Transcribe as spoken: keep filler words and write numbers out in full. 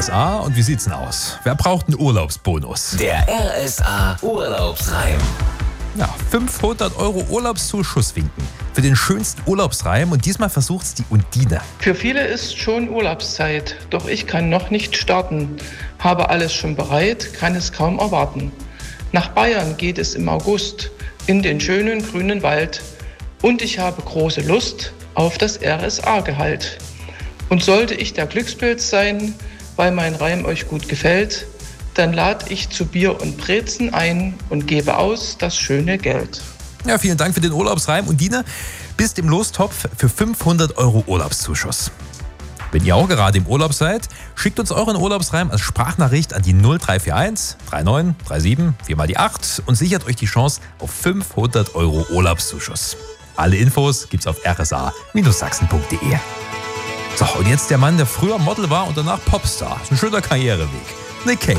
S A und wie sieht's denn aus? Wer braucht einen Urlaubsbonus? Der R S A Urlaubsreim. Ja, fünfhundert Euro Urlaubszuschuss winken für den schönsten Urlaubsreim und diesmal versucht's die Undine. Für viele ist schon Urlaubszeit, doch ich kann noch nicht starten. Habe alles schon bereit, kann es kaum erwarten. Nach Bayern geht es im August in den schönen grünen Wald und ich habe große Lust auf das R S A-Gehalt. Und sollte ich der Glückspilz sein, weil mein Reim euch gut gefällt, dann lade ich zu Bier und Brezen ein und gebe aus das schöne Geld. Ja, vielen Dank für den Urlaubsreim. Undine, bist im Lostopf für fünfhundert Euro Urlaubszuschuss. Wenn ihr auch gerade im Urlaub seid, schickt uns euren Urlaubsreim als Sprachnachricht an die null drei vier eins drei neun drei sieben vier mal die acht und sichert euch die Chance auf fünfhundert Euro Urlaubszuschuss. Alle Infos gibt's auf r s a Sachsen punkt d e. So, und jetzt der Mann, der früher Model war und danach Popstar. Ist ein schöner Karriereweg. Nick Cave.